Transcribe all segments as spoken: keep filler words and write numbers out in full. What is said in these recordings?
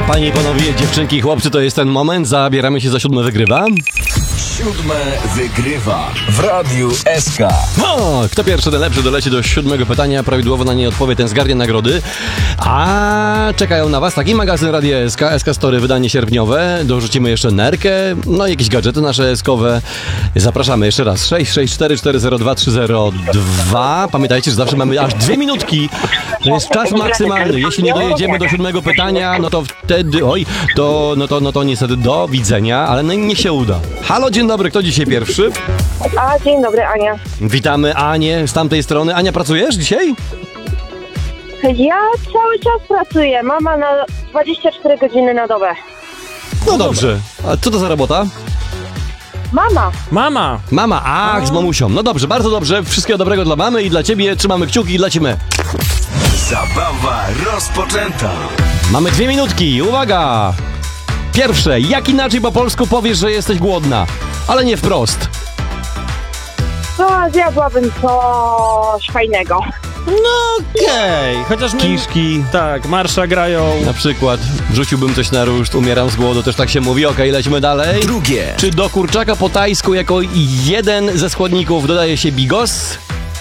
Panie i panowie, dziewczynki i chłopcy, to jest ten moment. Zabieramy się za siódme wygrywa. Siódme wygrywa w Radiu S K. O, kto pierwszy, ten lepszy, doleci do siódmego pytania. Prawidłowo na nie odpowie, ten zgarnie nagrody. A czekają na was taki magazyn Radia S K, S K Story, wydanie sierpniowe. Dorzucimy jeszcze nerkę, no i jakieś gadżety nasze eskowe. Zapraszamy jeszcze raz. sześć sześć cztery cztery zero dwa trzy zero dwa. Pamiętajcie, że zawsze mamy aż dwie minutki. To jest czas maksymalny. Jeśli nie dojedziemy do siódmego pytania, no to wtedy, oj, to, no to, no to niestety do widzenia, ale no, niech się uda. Halo, dzień dobry, kto dzisiaj pierwszy? A, dzień dobry, Ania. Witamy Anię z tamtej strony. Ania, pracujesz dzisiaj? Ja cały czas pracuję. Mama na dwadzieścia cztery godziny na dobę. No dobrze. A co to za robota? Mama. Mama! Mama, ach, z mamusią. No dobrze, bardzo dobrze. Wszystkiego dobrego dla mamy i dla ciebie. Trzymamy kciuki i lecimy. Zabawa rozpoczęta. Mamy dwie minutki. Uwaga! Pierwsze, jak inaczej po polsku powiesz, że jesteś głodna? Ale nie wprost. To zjadłabym coś fajnego. No okej, okay. Chociaż my... Kiszki. Tak, marsza grają. Na przykład wrzuciłbym coś na ruszt, umieram z głodu, też tak się mówi. Okej, okay, lecimy dalej. Drugie. Czy do kurczaka po tajsku jako jeden ze składników dodaje się bigos?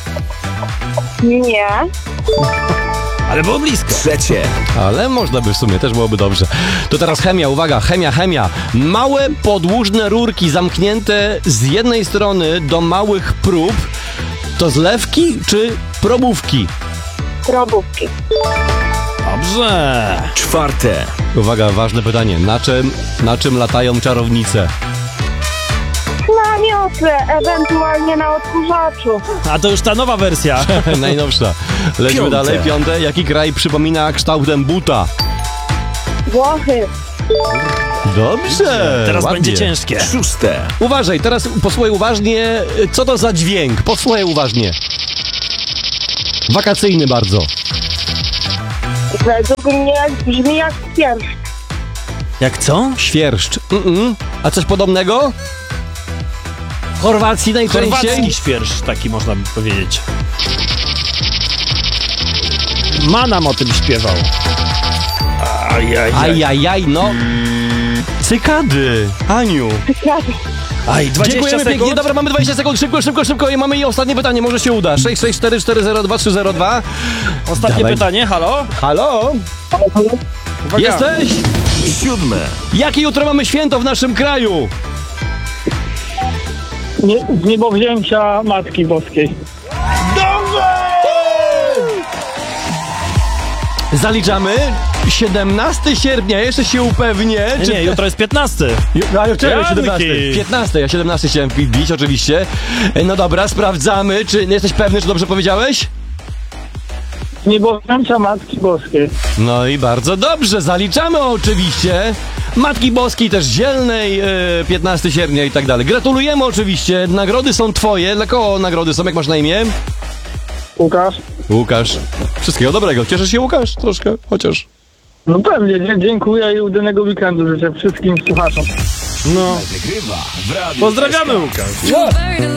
Nie. Ale było blisko. Trzecie. Ale można by w sumie, też byłoby dobrze. To teraz chemia, uwaga, chemia, chemia. Małe podłużne rurki zamknięte z jednej strony do małych prób. To zlewki czy probówki? Probówki. Dobrze. Czwarte. Uwaga, ważne pytanie. Na czym, na czym latają czarownice? Na miotle, ewentualnie na odkurzaczu. A to już ta nowa wersja. Najnowsza. Lećmy Piąte. dalej. Piąte. Jaki kraj przypomina kształtem buta? Włochy. Dobrze. Teraz ładnie. będzie ciężkie. Szóste. Uważaj, teraz posłuchaj uważnie. Co to za dźwięk? Posłuchaj uważnie. Wakacyjny bardzo. Według mnie brzmi jak świerszcz. Jak co? Świerszcz. Mm-mm. A coś podobnego? W Chorwacji najczęściej? Chorwacki świerszcz, taki można by powiedzieć. Manam o tym śpiewał. Ajajaj. Ajajaj, no. Cykady. Aniu. Aj, dwadzieścia Dziękujemy sekund. pięknie. Dobra, mamy dwadzieścia sekund. Szybko, szybko, szybko. I mamy i ostatnie pytanie. Może się uda. sześć sześć cztery cztery zero dwa trzy zero dwa. Ostatnie Dawaj. pytanie, halo? Halo? Uwaga. Jesteś? Siódme. Jakie jutro mamy święto w naszym kraju? Nie, z niebowzięcia Matki Boskiej. Zaliczamy siedemnastego sierpnia, jeszcze się upewnię. Nie, nie, jutro jest piętnasty. No, ale wczoraj Janki. siedemnastego. piętnastego, ja siedemnastego chciałem wbić, oczywiście. No dobra, sprawdzamy, czy jesteś pewny, czy dobrze powiedziałeś? Z niebowzięcia Matki Boskiej. No i bardzo dobrze, zaliczamy oczywiście. Matki Boskiej też dzielnej, e, piętnastego sierpnia i tak dalej. Gratulujemy oczywiście, nagrody są twoje. Dla kogo nagrody są, jak masz na imię? Łukasz? Łukasz. Wszystkiego dobrego. Cieszysz się, Łukasz? Troszkę, chociaż. No pewnie, dzie- dziękuję i udanego weekendu życzę wszystkim słuchaczom. No. Wygrywa w Radiu Pozdrawiamy, S K. Łukasz.